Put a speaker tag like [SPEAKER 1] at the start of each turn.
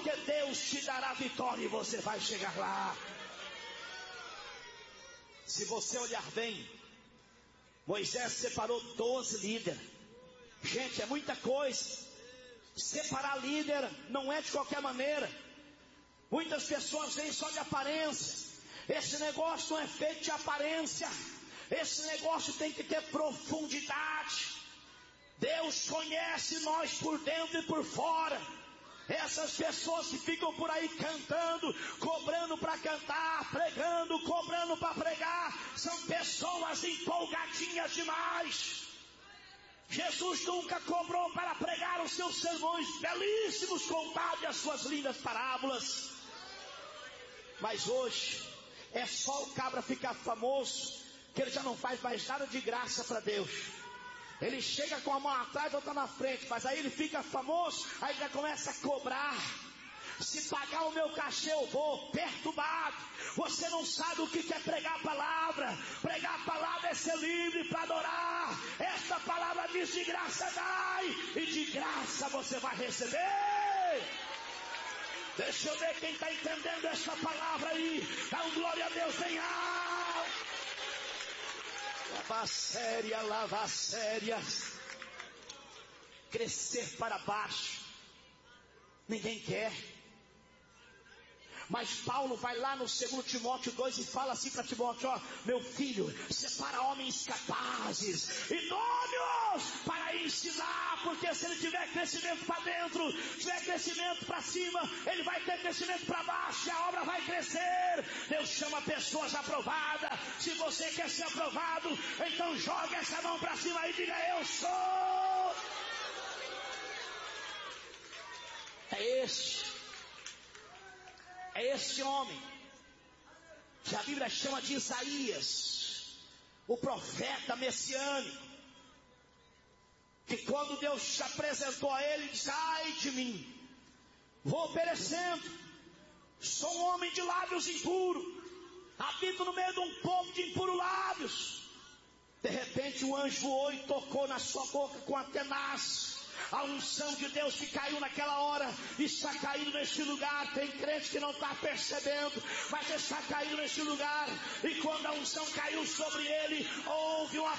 [SPEAKER 1] porque Deus te dará vitória e você vai chegar lá. Se você olhar bem, Moisés separou 12 líderes. Gente, é muita coisa. Separar líder não é de qualquer maneira. Muitas pessoas vêm só de aparência. Esse negócio não é feito de aparência. Esse negócio tem que ter profundidade. Deus conhece nós por dentro e por fora. Essas pessoas que ficam por aí cantando, cobrando para cantar, pregando, cobrando para pregar, são pessoas empolgadinhas demais. Jesus nunca cobrou para pregar os seus sermões belíssimos, contados e as suas lindas parábolas. Mas hoje é só o cabra ficar famoso, que ele já não faz mais nada de graça para Deus. Ele chega com a mão atrás e outra na frente, mas aí ele fica famoso, aí já começa a cobrar. Se pagar o meu cachê eu vou, perturbado. Você não sabe o que é pregar a palavra. Pregar a palavra é ser livre para adorar. Esta palavra diz: de graça dai, e de graça você vai receber. Deixa eu ver quem está entendendo essa palavra aí. Dá um glória a Deus bem alto. Lava séria. Crescer para baixo ninguém quer. Mas Paulo vai lá no 2 Timóteo 2 e fala assim para Timóteo: ó, meu filho, separa homens capazes, idôneos para ensinar, porque se ele tiver crescimento para dentro, tiver crescimento para cima, ele vai ter crescimento para baixo e a obra vai crescer. Deus chama pessoas aprovadas. Se você quer ser aprovado, então joga essa mão para cima e diga: eu sou. É esse homem que a Bíblia chama de Isaías, o profeta messiânico, que quando Deus se apresentou a ele, disse: ai de mim, vou perecendo, sou um homem de lábios impuros, habito no meio de um povo de impuros lábios. De repente o anjo voou e tocou na sua boca com a tenaz. A unção de Deus que caiu naquela hora está caindo neste lugar. Tem crente que não está percebendo, mas está caindo neste lugar. E quando a unção caiu sobre ele, houve uma